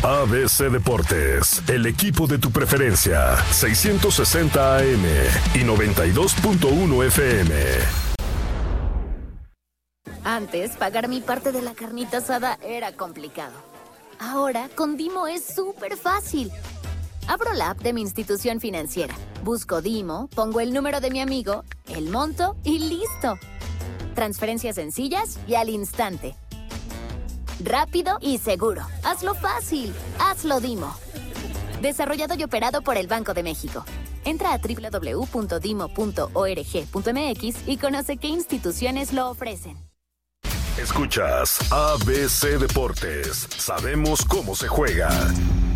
ABC Deportes, el equipo de tu preferencia, 660 AM y 92.1 FM. Antes, pagar mi parte de la carnita asada era complicado. Ahora, con Dimo es súper fácil. Abro la app de mi institución financiera, busco Dimo, pongo el número de mi amigo, el monto y listo. Transferencias sencillas y al instante. Rápido y seguro. Hazlo fácil. Hazlo Dimo. Desarrollado y operado por el Banco de México. Entra a www.dimo.org.mx y conoce qué instituciones lo ofrecen. Escuchas ABC Deportes. Sabemos cómo se juega.